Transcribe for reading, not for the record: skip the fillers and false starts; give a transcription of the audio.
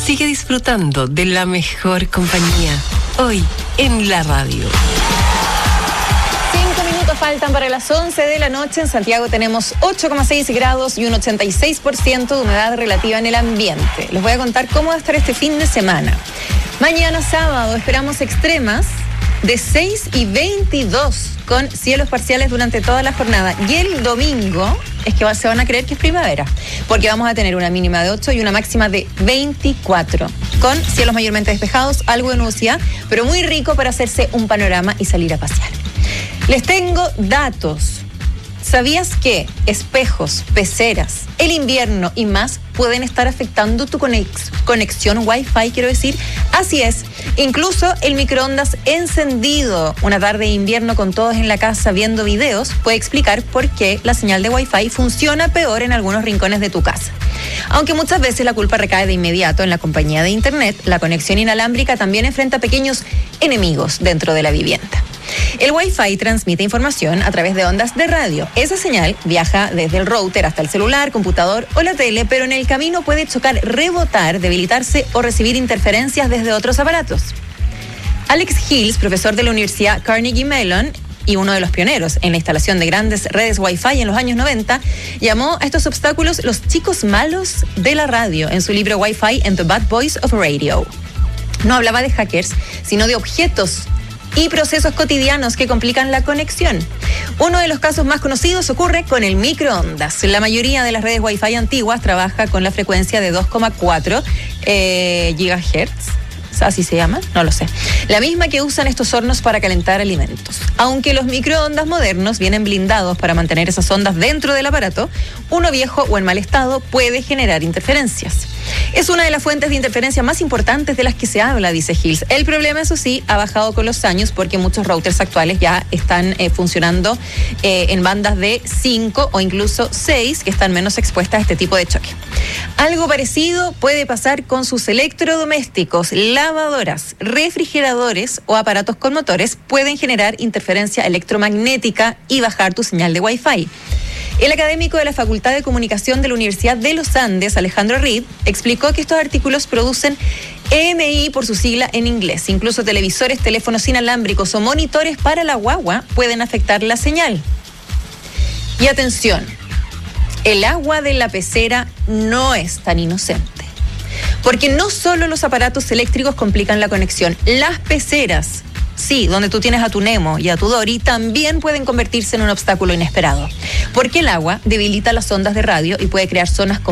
Sigue disfrutando de la mejor compañía. Hoy en la radio. 5 minutos faltan para las 11 de la noche. En Santiago tenemos 8,6 grados y un 86% de humedad relativa en el ambiente. Les voy a contar cómo va a estar este fin de semana. Mañana sábado esperamos extremas de 6 y 22 con cielos parciales durante toda la jornada. Y el domingo es que se van a creer que es primavera, porque vamos a tener una mínima de 8 y una máxima de 24, con cielos mayormente despejados, algo de nubosidad, pero muy rico para hacerse un panorama y salir a pasear. Les tengo datos. ¿Sabías que espejos, peceras, el invierno y más pueden estar afectando tu conexión Wi-Fi? Quiero decir, así es. Incluso el microondas encendido una tarde de invierno con todos en la casa viendo videos puede explicar por qué la señal de Wi-Fi funciona peor en algunos rincones de tu casa. Aunque muchas veces la culpa recae de inmediato en la compañía de internet, la conexión inalámbrica también enfrenta pequeños enemigos dentro de la vivienda. El Wi-Fi transmite información a través de ondas de radio. Esa señal viaja desde el router hasta el celular, computador o la tele, pero en el camino puede chocar, rebotar, debilitarse o recibir interferencias desde otros aparatos. Alex Hills, profesor de la Universidad Carnegie Mellon y uno de los pioneros en la instalación de grandes redes Wi-Fi en los años 90, llamó a estos obstáculos los chicos malos de la radio en su libro Wi-Fi and the Bad Boys of Radio. No hablaba de hackers, sino de objetos y procesos cotidianos que complican la conexión. Uno de los casos más conocidos ocurre con el microondas. La mayoría de las redes Wi-Fi antiguas trabaja con la frecuencia de 2,4 GHz. ¿Así se llama? No lo sé. La misma que usan estos hornos para calentar alimentos. Aunque los microondas modernos vienen blindados para mantener esas ondas dentro del aparato, uno viejo o en mal estado puede generar interferencias. Es una de las fuentes de interferencia más importantes de las que se habla, dice Hills. El problema, eso sí, ha bajado con los años porque muchos routers actuales ya están funcionando en bandas de 5 o incluso 6 que están menos expuestas a este tipo de choque. Algo parecido puede pasar con sus electrodomésticos. Lavadoras, refrigeradores o aparatos con motores pueden generar interferencia electromagnética y bajar tu señal de Wi-Fi. El académico de la Facultad de Comunicación de la Universidad de los Andes, Alejandro Reed, explicó que estos artículos producen EMI por su sigla en inglés. Incluso televisores, teléfonos inalámbricos o monitores para la guagua pueden afectar la señal. Y atención, el agua de la pecera no es tan inocente. Porque no solo los aparatos eléctricos complican la conexión, las peceras, sí, donde tú tienes a tu Nemo y a tu Dory, también pueden convertirse en un obstáculo inesperado. Porque el agua debilita las ondas de radio y puede crear zonas